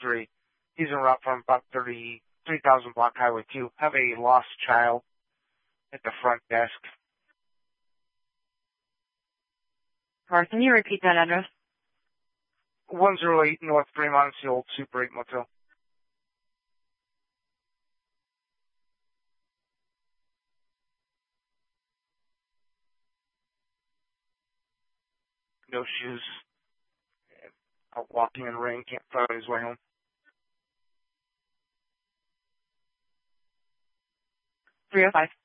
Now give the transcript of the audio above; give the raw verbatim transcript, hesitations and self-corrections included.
three. He's en route from about thirty three thousand block Highway two. Have a lost child at the front desk. Car, can you repeat that address? one oh eight North Fremont, it's the old Super eight Motel. No shoes. Out walking in the rain, can't find his way home. three oh five.